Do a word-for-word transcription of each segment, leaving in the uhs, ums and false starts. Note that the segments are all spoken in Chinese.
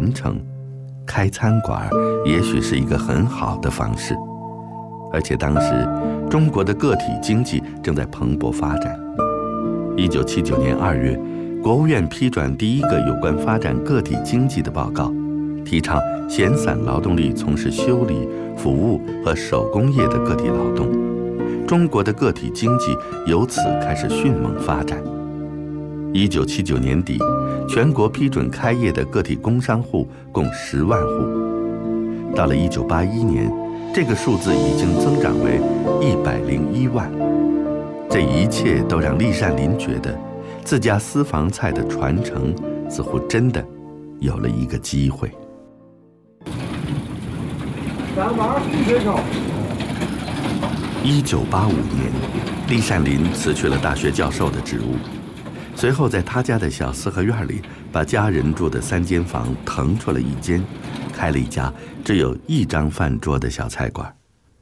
传承，开餐馆也许是一个很好的方式。而且当时中国的个体经济正在蓬勃发展。一九七九年二月，国务院批转第一个有关发展个体经济的报告，提倡闲散劳动力从事修理、服务和手工业的个体劳动。中国的个体经济由此开始迅猛发展。一九七九年底，全国批准开业的个体工商户共十万户。到了一九八一年，这个数字已经增长为一百零一万。这一切都让栗善林觉得，自家私房菜的传承似乎真的有了一个机会。一九八五年，栗善林辞去了大学教授的职务，随后在他家的小四合院里，把家人住的三间房腾出了一间，开了一家只有一张饭桌的小菜馆。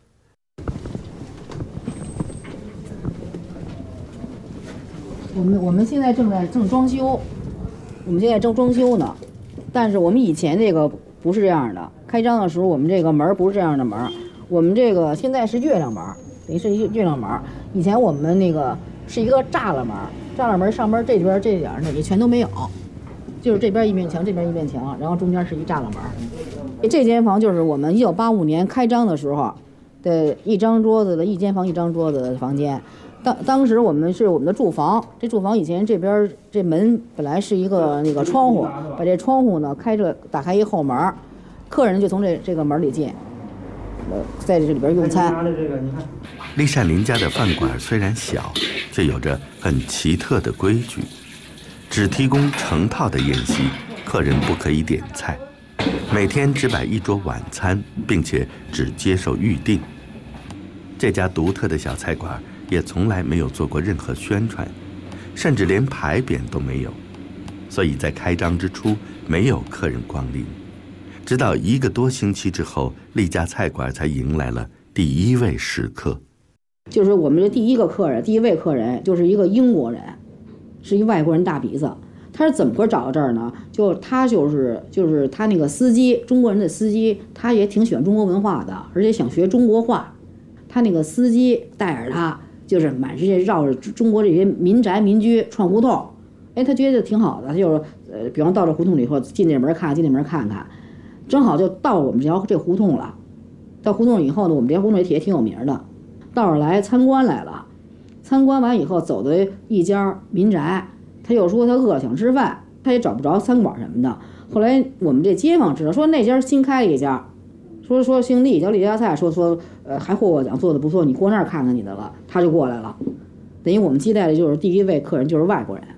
我们我们现在正在正装修，我们现在正装修呢，但是我们以前这个不是这样的。开张的时候，我们这个门不是这样的门，我们这个现在是月亮门，等于是一个月亮门。以前我们那个是一个栅栏门，栅栏门上边这边这点呢也全都没有，就是这边一面墙，这边一面墙，然后中间是一栅栏门。这间房就是我们一九八五年开张的时候的一张桌子的一间房一张桌子的房间。当当时我们是我们的住房，这住房以前这边这门本来是一个那个窗户，把这窗户呢开着，打开一后门，客人就从这这个门里进，呃，在这里边用餐。 栗善林家的饭馆虽然小，却有着很奇特的规矩，只提供成套的宴席，客人不可以点菜，每天只摆一桌晚餐，并且只接受预订。这家独特的小菜馆也从来没有做过任何宣传，甚至连牌匾都没有，所以在开张之初没有客人光临。直到一个多星期之后，栗家菜馆才迎来了第一位食客。 就是我们的第一个客人，第一位客人就是一个英国人，是一外国人大鼻子。他是怎么个找到这儿呢？就他就是就是他那个司机，中国人的司机，他也挺喜欢中国文化的，而且想学中国话。他那个司机带着他，就是满世界绕着中国这些民宅民居串胡同，哎，他觉得挺好的，他就是呃，比方到这胡同里头，进这门看，进那门看看，正好就到我们这条这胡同了。到胡同以后呢，我们这条胡同也挺有名的，道上来参观来了，参观完以后走到一家民宅，他又说他饿了想吃饭，他也找不着餐馆什么的。后来我们这街坊知道，说那家新开了一家。说说姓厉叫厉家菜，说说呃还获过奖，做的不错，你过那儿看看你的了，他就过来了，等于我们接待的就是第一位客人就是外国人。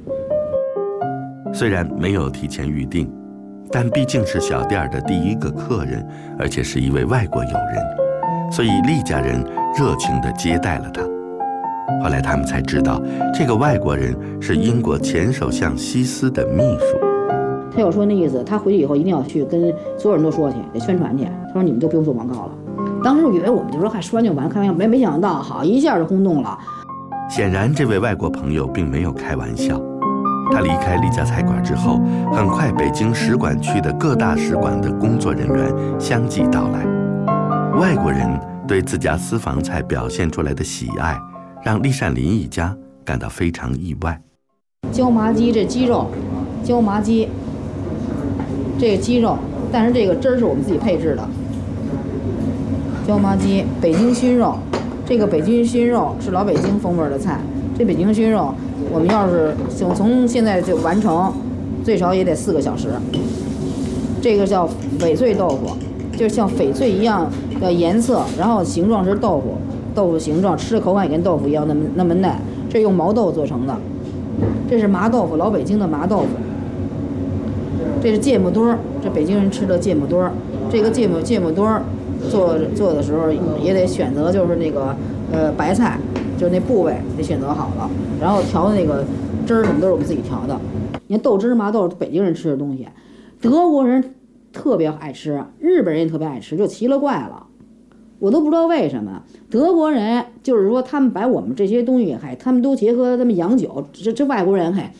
虽然没有提前预定，但毕竟是小店的第一个客人，而且是一位外国友人，所以厉家人热情地接待了他。后来他们才知道，这个外国人是英国前首相希斯的秘书。 他又说那意思，他回去以后一定要去跟所有人都说去，得宣传去。他说你们都不用做广告了。当时我以为我们就说还说完就完，开玩笑，没没想到，好一下就轰动了。 显然，这位外国朋友并没有开玩笑。他离开栗家菜馆之后，很快北京使馆区的各大使馆的工作人员相继到来。外国人对自家私房菜表现出来的喜爱，让栗善林一家感到非常意外。 椒麻鸡，这鸡肉，椒麻鸡。这个鸡肉，但是这个汁儿是我们自己配制的。椒麻鸡，北京熏肉，这个北京熏肉是老北京风味的菜。这北京熏肉，我们要是想从现在就完成，最少也得四个小时。这个叫翡翠豆腐，就像翡翠一样的颜色，然后形状是豆腐，豆腐形状，吃的口感也跟豆腐一样那么那么嫩。这是用毛豆做成的，这是麻豆腐，老北京的麻豆腐。这是芥末墩儿，这北京人吃的芥末墩儿。这个芥末芥末墩儿做做的时候也得选择，就是那个呃白菜，就是那部位得选择好了，然后调的那个汁儿什么都是我们自己调的。你看豆汁麻豆是北京人吃的东西，德国人特别爱吃，日本人也特别爱吃，就奇了怪了。我都不知道为什么德国人就是说他们把我们这些东西，还他们都结合他们洋酒，这这外国人还。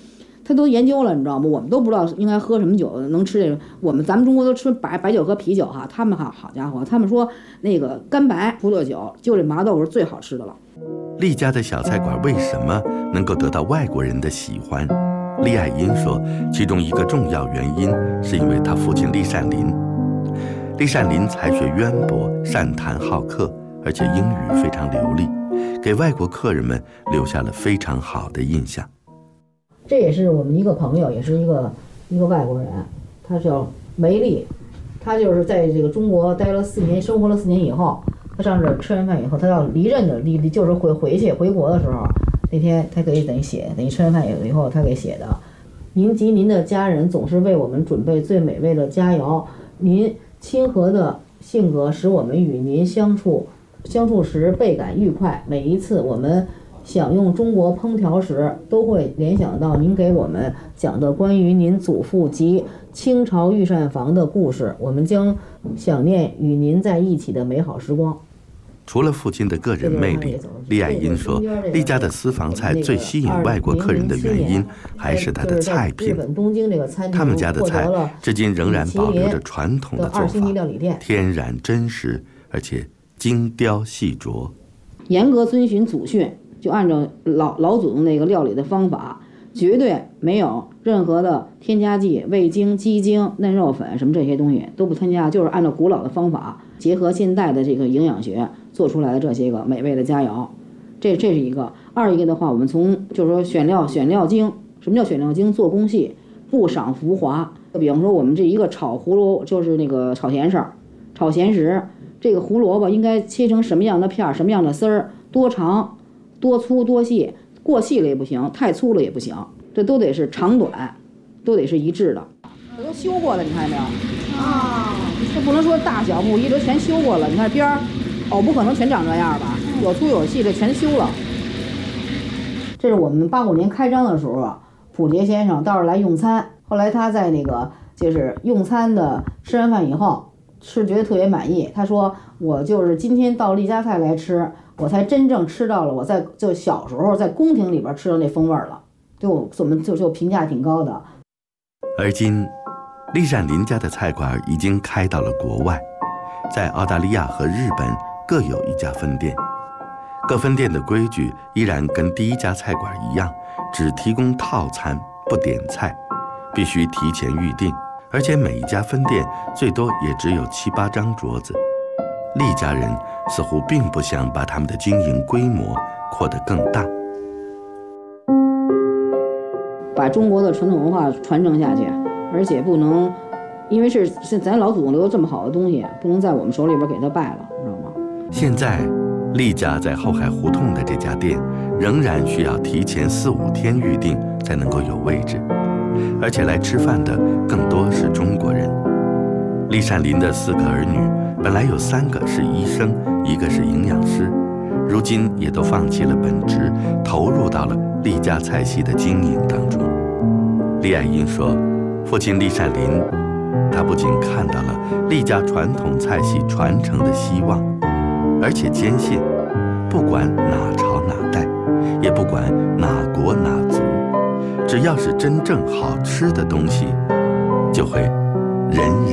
他都研究了，你知道吗？我们都不知道应该喝什么酒能吃这个。我们咱们中国都吃白白酒和啤酒哈，他们好好家伙，他们说那个干白葡萄酒就这麻豆是最好吃的了。 厉家的小菜馆为什么能够得到外国人的喜欢？厉爱英说，其中一个重要原因是因为他父亲厉善林。厉善林才学渊博，善谈好客，而且英语非常流利，给外国客人们留下了非常好的印象。 这也是我们一个朋友，也是一个一个外国人，他叫梅丽，他就是在这个中国待了四年，生活了四年以后，他上这吃完饭以后，他要离任的离就是回回去回国的时候，那天他给等于写，等于吃完饭以后他给写的，您及您的家人总是为我们准备最美味的佳肴，您亲和的性格使我们与您相处相处时倍感愉快，每一次我们享用中国烹调时，都会联想到您给我们讲的关于您祖父及清朝御膳房的故事，我们将想念与您在一起的美好时光。 除了父亲的个人魅力，厉爱英说，厉家的私房菜最吸引外国客人的原因还是它的菜品。他们家的菜至今仍然保留着传统的做法，天然真实，而且精雕细琢， 严格遵循祖训，就按照老老祖宗那个料理的方法，绝对没有任何的添加剂、味精、鸡精、嫩肉粉什么这些东西都不添加，就是按照古老的方法，结合现代的这个营养学做出来的这些个美味的佳肴。这这是一个。二一个的话，我们从就是说选料选料精，什么叫选料精？做工细，不赏浮华。比方说我们这一个炒胡萝，就是那个炒咸食、炒咸食，这个胡萝卜应该切成什么样的片儿，什么样的丝儿，多长、多粗、多细，过细了也不行，太粗了也不行，这都得是长短，都得是一致的。这都修过了，你看见没有？啊，这不能说大小不一，都全修过了。你看边儿，藕不可能全长这样吧？有粗有细，这全修了。这是我们八五年开张的时候啊，溥杰先生到这儿来用餐，后来他在那个就是用餐的吃完饭以后，吃觉得特别满意。他说：“我就是今天到厉家菜来吃，我才真正吃到了我在就小时候在宫廷里边吃的那风味了。”对我我们就就评价挺高的。 而今，厉善林家的菜馆已经开到了国外，在澳大利亚和日本各有一家分店。各分店的规矩依然跟第一家菜馆一样，只提供套餐，不点菜，必须提前预定，而且每一家分店最多也只有七八张桌子。厉家人似乎并不想把他们的经营规模扩得更大， 把中国的传统文化传承下去，而且不能，因为是是咱老祖宗留的这么好的东西，不能在我们手里边给它败了，知道吗？ 现在厉家在后海胡同的这家店仍然需要提前四五天预定才能够有位置，而且来吃饭的更多是中国人。厉善林的四个儿女本来有三个是医生，一个是营养师，如今也都放弃了本职，投入到了厉家菜系的经营当中。厉爱英说，父亲厉善林，他不仅看到了厉家传统菜系传承的希望，而且坚信，不管哪朝哪代，也不管哪国哪族，只要是真正好吃的东西，就会人人